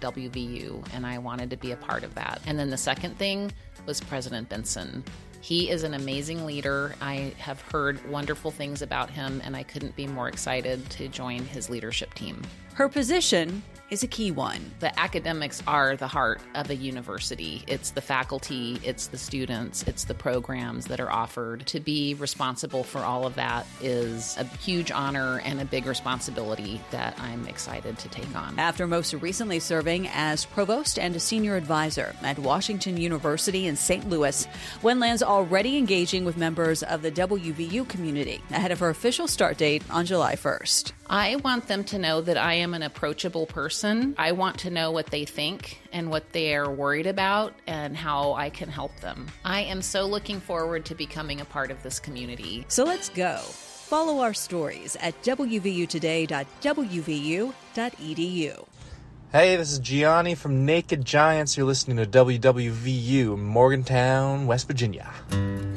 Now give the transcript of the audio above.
WVU, and I wanted to be a part of that. And then the second thing was President Benson. He is an amazing leader. I have heard wonderful things about him, and I couldn't be more excited to join his leadership team. Her position is a key one. The academics are the heart of a university. It's the faculty, it's the students, it's the programs that are offered. To be responsible for all of that is a huge honor and a big responsibility that I'm excited to take on. After most recently serving as provost and a senior advisor at Washington University in St. Louis, Wendland's already engaging with members of the WVU community ahead of her official start date on July 1st. I want them to know that I am an approachable person. I want to know what they think and what they are worried about and how I can help them. I am so looking forward to becoming a part of this community. So let's go. Follow our stories at wvutoday.wvu.edu. Hey, this is Gianni from Naked Giants. You're listening to WWVU, Morgantown, West Virginia.